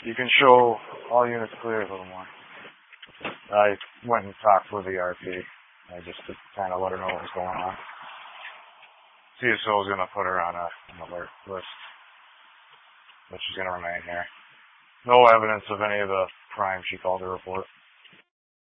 You can show all units clear a little more. I went and talked with the RP. Just to kind of let her know what was going on. CSO is going to put her on an alert list, but she's going to remain here. No evidence of any of the crime she called to report.